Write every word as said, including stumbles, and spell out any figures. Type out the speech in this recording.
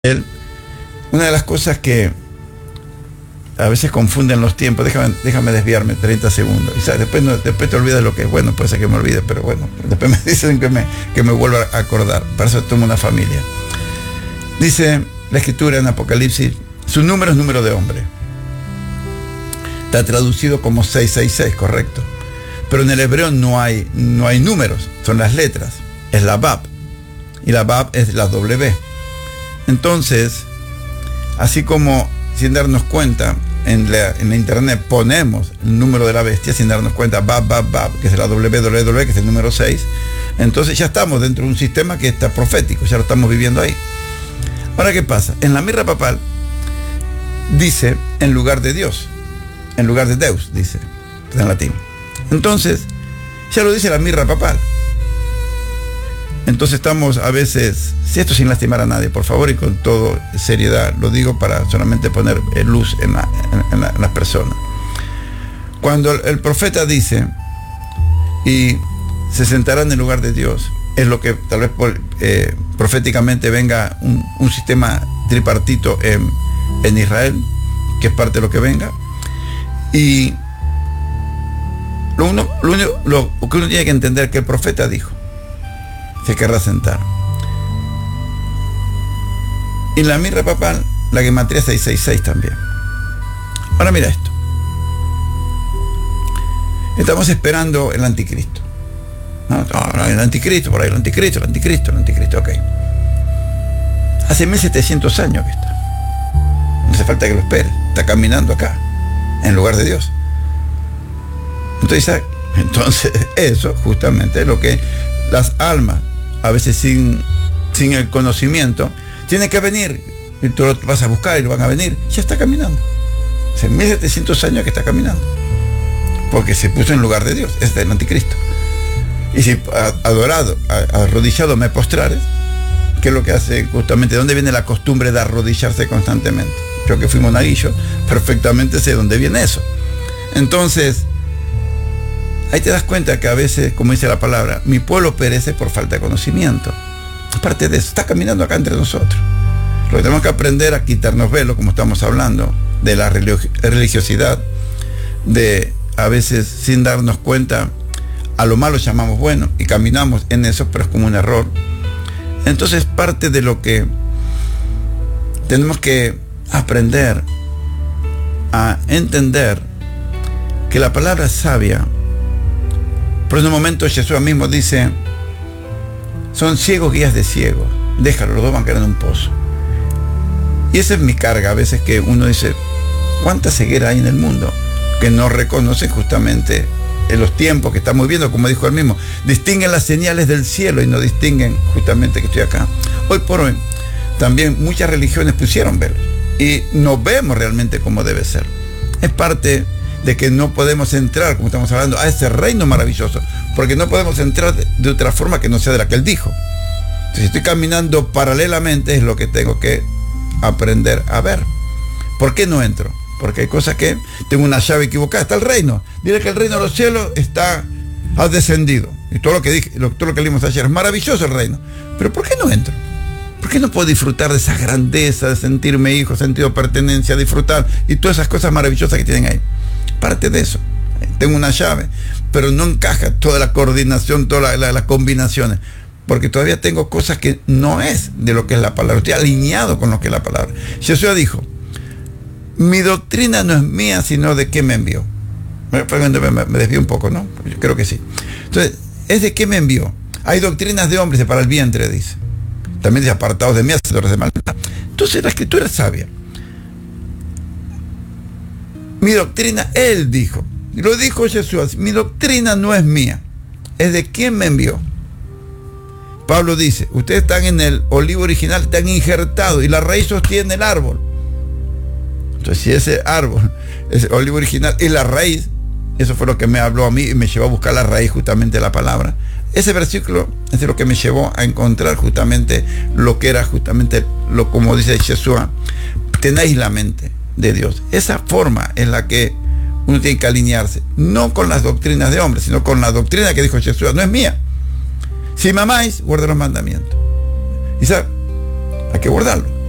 Él, una de las cosas que a veces confunden los tiempos, déjame, déjame desviarme treinta segundos, y ¿sabes? Después, no, después te olvidas lo que es bueno, puede ser que me olvide, pero bueno, después me dicen que me, que me vuelva a acordar, para eso tomo una familia. Dice la escritura en Apocalipsis, su número es número de hombre, está traducido como seiscientos sesenta y seis, correcto, pero en el hebreo no hay, no hay números, son las letras, es la Bab, y la Bab es la W. Entonces, así como sin darnos cuenta, en la, en la internet ponemos el número de la bestia sin darnos cuenta, Bab, Bab, Bab, que es la W W W, que es el número seis, entonces ya estamos dentro de un sistema que está profético, ya lo estamos viviendo ahí. Ahora, ¿qué pasa? En la mirra papal dice en lugar de Dios, en lugar de Deus, dice, en latín. Entonces, ya lo dice la mirra papal. Entonces estamos a veces, si esto sin lastimar a nadie, por favor, y con toda seriedad, lo digo para solamente poner luz en, la, en, en, la, en las personas. Cuando el, el profeta dice, y se sentará en el lugar de Dios, es lo que tal vez eh, proféticamente venga un, un sistema tripartito en, en Israel, que es parte de lo que venga, y lo, uno, lo, uno, lo que uno tiene que entender que el profeta dijo, se querrá sentar. Y la mirra papal, la gematría seiscientos sesenta y seis también. Ahora mira esto. Estamos esperando el anticristo. No, no, el anticristo, por ahí el anticristo, el anticristo, el anticristo, ok. Hace mil setecientos años que está. No hace falta que lo espere. Está caminando acá, en lugar de Dios. Entonces, entonces eso justamente es lo que las almas, a veces sin, sin el conocimiento, tienen que venir, y tú lo vas a buscar y lo van a venir, ya está caminando. Hace mil setecientos años que está caminando, porque se puso en lugar de Dios, es el anticristo. Y si adorado, arrodillado me postrares, ¿qué es lo que hace justamente? ¿De dónde viene la costumbre de arrodillarse constantemente? Yo que fui monaguillo, perfectamente sé dónde viene eso. Entonces, ahí te das cuenta que a veces, como dice la palabra, mi pueblo perece por falta de conocimiento. Aparte de eso, está caminando acá entre nosotros. Lo que tenemos que aprender a quitarnos velo, como estamos hablando, de la religiosidad, de a veces sin darnos cuenta, a lo malo llamamos bueno y caminamos en eso, pero es como un error. Entonces, parte de lo que tenemos que aprender a entender que la palabra es sabia. Por en un momento Jesús mismo dice, son ciegos guías de ciegos, déjalo, los dos van a caer en un pozo. Y esa es mi carga a veces, que uno dice, ¿cuánta ceguera hay en el mundo? Que no reconocen justamente en los tiempos que estamos viviendo, como dijo él mismo, distinguen las señales del cielo y no distinguen justamente que estoy acá. Hoy por hoy, también muchas religiones pusieron velos y no vemos realmente cómo debe ser. Es parte de que no podemos entrar, como estamos hablando, a ese reino maravilloso, porque no podemos entrar de, de otra forma que no sea de la que él dijo. Entonces, si estoy caminando paralelamente, es lo que tengo que aprender a ver. ¿Por qué no entro? Porque hay cosas que tengo una llave equivocada. Está el reino. Dile que el reino de los cielos está, ha descendido. Y todo lo que dije, todo lo que leímos ayer, es maravilloso el reino. Pero ¿por qué no entro? ¿Por qué no puedo disfrutar de esa grandeza, de sentirme hijo, sentido de pertenencia, disfrutar y todas esas cosas maravillosas que tienen ahí? Parte de eso. Tengo una llave, pero no encaja toda la coordinación, todas la, la, las combinaciones, porque todavía tengo cosas que no es de lo que es la palabra. Estoy alineado con lo que es la palabra. Jesús dijo, mi doctrina no es mía, sino de qué me envió. Me, me, me desvío un poco, ¿no? Yo creo que sí. Entonces, es de qué me envió. Hay doctrinas de hombres para el vientre, dice. También dice, apartados de mí, hacedores de maldad. Entonces la escritura es sabia. Mi doctrina, él dijo, y lo dijo Jesús, mi doctrina no es mía, es de quien me envió. Pablo dice, ustedes están en el olivo original, están injertados y la raíz sostiene el árbol. Entonces, si ese árbol, ese olivo original y la raíz, eso fue lo que me habló a mí y me llevó a buscar la raíz justamente de la palabra. Ese versículo es lo que me llevó a encontrar justamente lo que era justamente, lo como dice Jesús, tenéis la mente de Dios. Esa forma es la que uno tiene que alinearse, no con las doctrinas de hombres, sino con la doctrina que dijo Jesús, no es mía. Si me amáis, guarda los mandamientos. Y sabe, hay que guardarlo.